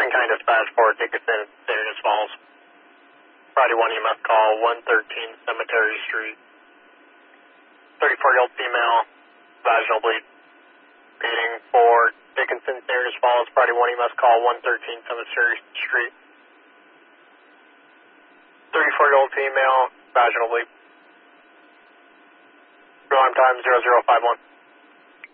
Kind dispatch for Dickinson, Salinas Falls. Friday 1 EMS call, 113 Cemetery Street. 34-year-old female, vaginal bleed. Reading for Dickinson, Salinas Falls. Friday 1 EMS call, 113 Cemetery Street. 34-year-old female, vaginal bleed. Alarm time 0051.